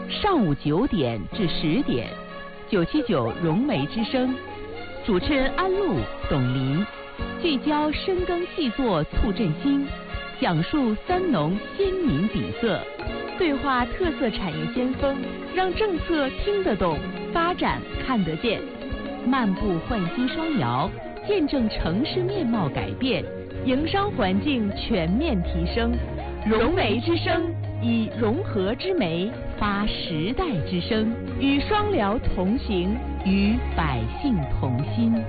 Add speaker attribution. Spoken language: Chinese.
Speaker 1: 上午9点至10点，979融媒之声，主持人安陆、董林，聚焦深耕细作促振兴，讲述三农先民底色，对话特色产业先锋，让政策听得懂，发展看得见，漫步焕新双摇，见证城市面貌改变，营商环境全面提升。融媒之声，以融合之媒发时代之声，与双辽同行，与百姓同心。